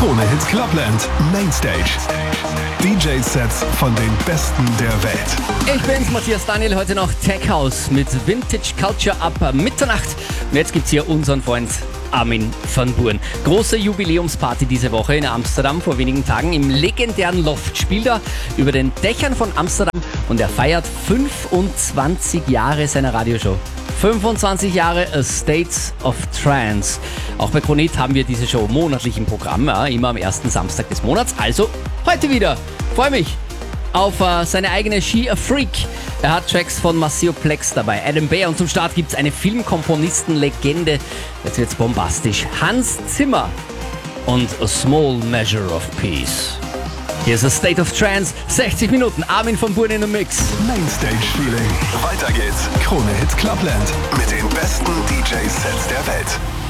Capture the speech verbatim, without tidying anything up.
Krone Hits Clubland Mainstage. D J-Sets von den Besten der Welt. Ich bin's, Matthias Daniel, heute noch Tech House mit Vintage Culture ab Mitternacht. Und jetzt gibt's hier unseren Freund Armin van Buuren. Große Jubiläumsparty diese Woche in Amsterdam vor wenigen Tagen im legendären Loft. Spielt er über den Dächern von Amsterdam und er feiert fünfundzwanzig Jahre seiner Radioshow. fünfundzwanzig Jahre A State of Trance. Auch bei Krone Hit haben wir diese Show monatlich im Programm, ja, immer am ersten Samstag des Monats. Also heute wieder. Freue mich auf uh, seine eigene She a Freak. Er hat Tracks von Maceo Plex dabei, Adam Beyer, und zum Start gibt es eine Filmkomponisten-Legende. Jetzt wird's bombastisch. Hans Zimmer und A Small Measure of Peace. Hier ist A State of Trance, sechzig Minuten, Armin van Buuren in the Mix. Mainstage Feeling. Weiter geht's. Krone Hits Clubland mit den besten D J-Sets der Welt.